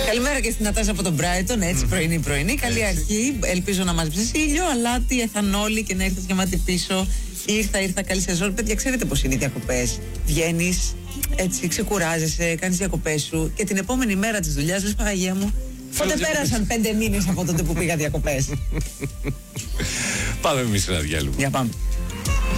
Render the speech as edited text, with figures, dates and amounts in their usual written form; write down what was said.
Καλημέρα και στην Νατάσα από τον Μπράιτον. Έτσι, πρωινή. Καλή αρχή. Ελπίζω να μάζεψες ήλιο, αλάτι, εθανόλη και να έρθεις γεμάτη πίσω. Ήρθα, καλή σεζόν. Παιδιά, ξέρετε πώς είναι οι διακοπές. Βγαίνεις, έτσι, ξεκουράζεσαι, κάνεις διακοπές σου και την επόμενη μέρα της δουλειάς λες, Παναγία μου, πότε πέρασαν 5 μήνες από τότε που πήγα διακοπές. Πάμε εμείς ένα διάλειμμα. Για πάμε.